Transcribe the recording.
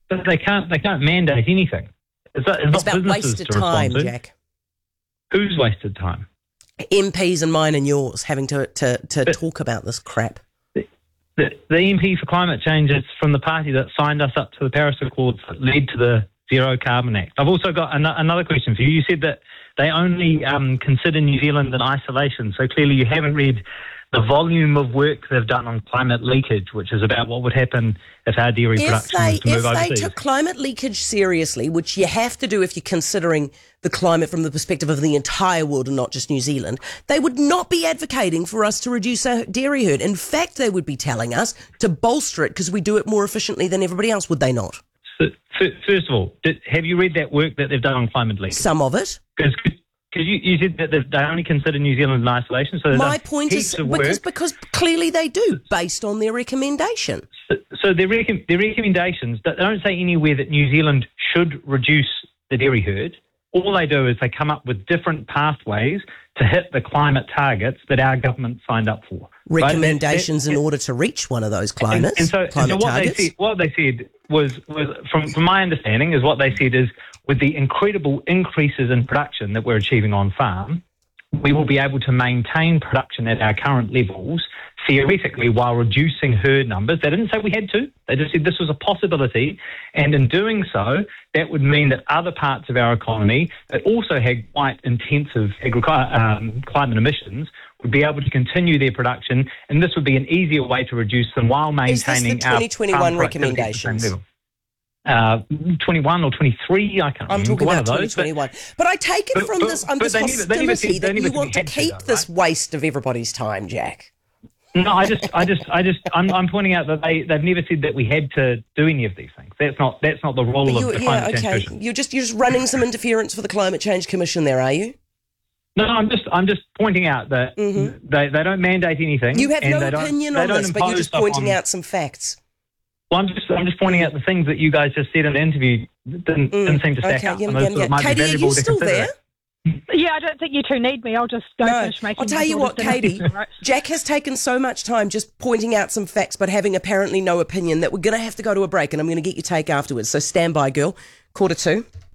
But they can't mandate anything. It's not about businesses wasted to respond time, to. Jack. Who's wasted time? MPs and mine and yours having to talk about this crap. The MP for Climate Change is from the party that signed us up to the Paris Accords that led to the Zero Carbon Act. I've also got another question for you. You said that they only consider New Zealand in isolation, so clearly you haven't read the volume of work they've done on climate leakage, which is about what would happen if our dairy production was to move overseas. If they took climate leakage seriously, which you have to do if you're considering the climate from the perspective of the entire world and not just New Zealand, they would not be advocating for us to reduce our dairy herd. In fact, they would be telling us to bolster it because we do it more efficiently than everybody else, would they not? So, first of all, have you read that work that they've done on climate leakage? Some of it. Because you said that they only consider New Zealand in isolation. So my point is because clearly they do, based on their recommendation. So their recommendations, they don't say anywhere that New Zealand should reduce the dairy herd. All they do is they come up with different pathways to hit the climate targets that our government signed up for. Recommendations in order to reach one of those climate targets. What they said was from my understanding, is what they said is, with the incredible increases in production that we're achieving on farm, we will be able to maintain production at our current levels, theoretically, while reducing herd numbers. They didn't say we had to. They just said this was a possibility. And in doing so, that would mean that other parts of our economy that also had quite intensive climate emissions would be able to continue their production. And this would be an easier way to reduce them while maintaining our 2021 recommendations. 21 or 23, I can't remember. I'm talking about 2021. But I take it from this hostility that you want to keep this waste of everybody's time, Jack. No, I'm pointing out that they've never said that we had to do any of these things. That's not the role of the Climate Change Commission. You're just running some interference for the Climate Change Commission there, are you? No, I'm just pointing out that they don't mandate anything. You have no opinion on this, but you're just pointing out some facts. Well, I'm just pointing out the things that you guys just said in the interview didn't seem to stack up. Katie, are you still there? Yeah, I don't think you two need me. I'll just go finish making. I'll tell you what, Katie, Jack has taken so much time just pointing out some facts but having apparently no opinion that we're going to have to go to a break and I'm going to get your take afterwards. So stand by, girl. 1:45.